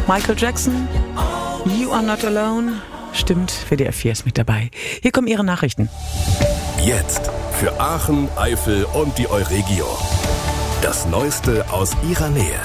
Michael Jackson, You Are Not Alone. Stimmt, WDR 4 ist mit dabei. Hier kommen Ihre Nachrichten. Jetzt für Aachen, Eifel und die Euregio. Das Neueste aus Ihrer Nähe.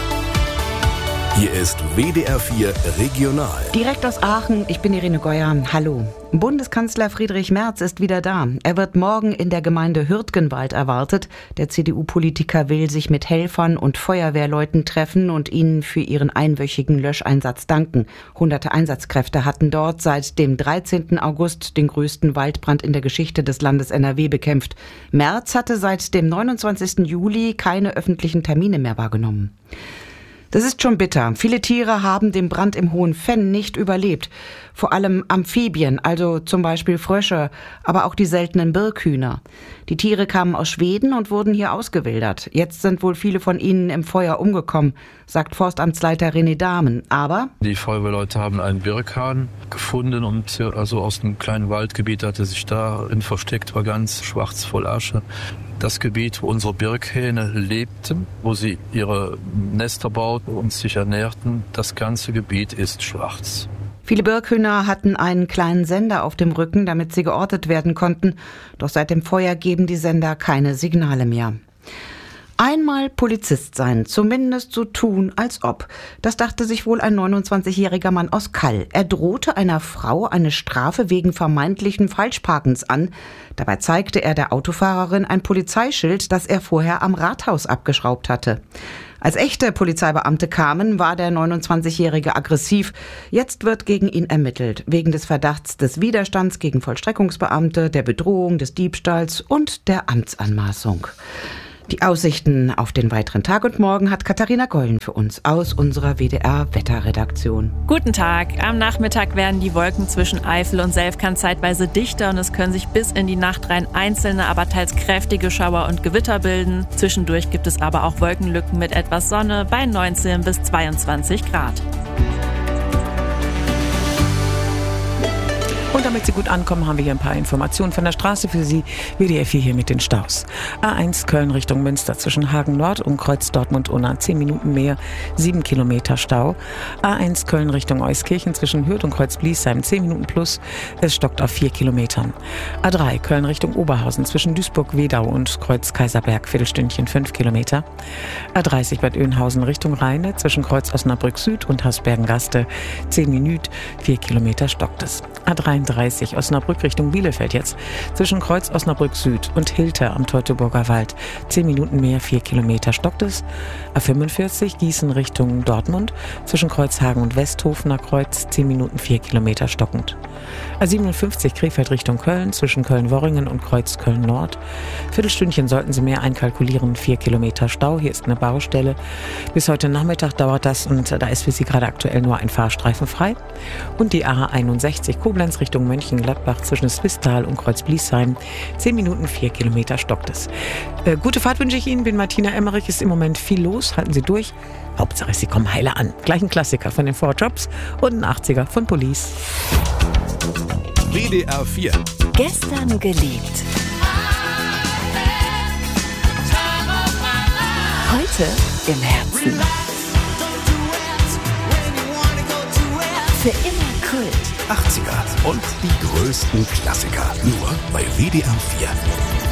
Hier ist WDR 4 Regional. Direkt aus Aachen, ich bin Irene Geuer. Hallo. Bundeskanzler Friedrich Merz ist wieder da. Er wird morgen in der Gemeinde Hürtgenwald erwartet. Der CDU-Politiker will sich mit Helfern und Feuerwehrleuten treffen und ihnen für ihren einwöchigen Löscheinsatz danken. Hunderte Einsatzkräfte hatten dort seit dem 13. August den größten Waldbrand in der Geschichte des Landes NRW bekämpft. Merz hatte seit dem 29. Juli keine öffentlichen Termine mehr wahrgenommen. Das ist schon bitter. Viele Tiere haben den Brand im Hohen Venn nicht überlebt. Vor allem Amphibien, also zum Beispiel Frösche, aber auch die seltenen Birkhühner. Die Tiere kamen aus Schweden und wurden hier ausgewildert. Jetzt sind wohl viele von ihnen im Feuer umgekommen, sagt Forstamtsleiter René Dahmen. Aber die Feuerwehrleute haben einen Birkhahn gefunden und also aus einem kleinen Waldgebiet hatte sich darin versteckt, war ganz schwarz voll Asche. Das Gebiet, wo unsere Birkhähne lebten, wo sie ihre Nester bauten und sich ernährten, das ganze Gebiet ist schwarz. Viele Birkhühner hatten einen kleinen Sender auf dem Rücken, damit sie geortet werden konnten. Doch seit dem Feuer geben die Sender keine Signale mehr. Einmal Polizist sein, zumindest so tun, als ob. Das dachte sich wohl ein 29-jähriger Mann aus Kall. Er drohte einer Frau eine Strafe wegen vermeintlichen Falschparkens an. Dabei zeigte er der Autofahrerin ein Polizeischild, das er vorher am Rathaus abgeschraubt hatte. Als echte Polizeibeamte kamen, war der 29-Jährige aggressiv. Jetzt wird gegen ihn ermittelt, wegen des Verdachts des Widerstands gegen Vollstreckungsbeamte, der Bedrohung, des Diebstahls und der Amtsanmaßung. Die Aussichten auf den weiteren Tag und morgen hat Katharina Gollen für uns aus unserer WDR-Wetterredaktion. Guten Tag. Am Nachmittag werden die Wolken zwischen Eifel und Selfkant zeitweise dichter und es können sich bis in die Nacht rein einzelne, aber teils kräftige Schauer und Gewitter bilden. Zwischendurch gibt es aber auch Wolkenlücken mit etwas Sonne bei 19 bis 22 Grad. Und damit Sie gut ankommen, haben wir hier ein paar Informationen von der Straße für Sie. WDR 4 hier mit den Staus. A1 Köln Richtung Münster zwischen Hagen Nord und Kreuz Dortmund-Unna 10 Minuten mehr, 7 Kilometer Stau. A1 Köln Richtung Euskirchen zwischen Hürth und Kreuz Bliesheim 10 Minuten plus, es stockt auf 4 Kilometern. A3 Köln Richtung Oberhausen zwischen Duisburg-Wedau und Kreuz Kaiserberg Viertelstündchen 5 Kilometer. A30 Bad Oeynhausen Richtung Rheine zwischen Kreuz Osnabrück Süd und Hasbergen-Gaste 10 Minuten, 4 Kilometer stockt es. A33 Osnabrück Richtung Bielefeld jetzt zwischen Kreuz Osnabrück Süd und Hilter am Teutoburger Wald 10 Minuten mehr, 4 Kilometer stockt es. A45 Gießen Richtung Dortmund zwischen Kreuzhagen und Westhofener Kreuz 10 Minuten, 4 Kilometer stockend. A57 Krefeld Richtung Köln zwischen Köln-Worringen und Kreuz Köln-Nord. Viertelstündchen sollten Sie mehr einkalkulieren, 4 Kilometer Stau. Hier ist eine Baustelle. Bis heute Nachmittag dauert das und da ist für Sie gerade aktuell nur ein Fahrstreifen frei. Und die A61 Koblenz Richtung Mönchengladbach zwischen Swisttal und Kreuz Bliesheim 10 Minuten, 4 Kilometer stockt es. Gute Fahrt wünsche ich Ihnen. Bin Martina Emmerich, ist im Moment viel los. Halten Sie durch. Hauptsache, Sie kommen heile an. Gleich ein Klassiker von den Four Jobs und ein 80er von Police. WDR 4. Gestern geliebt. Heute im Herzen. Für immer Kult. 80er und die größten Klassiker. Nur bei WDR 4.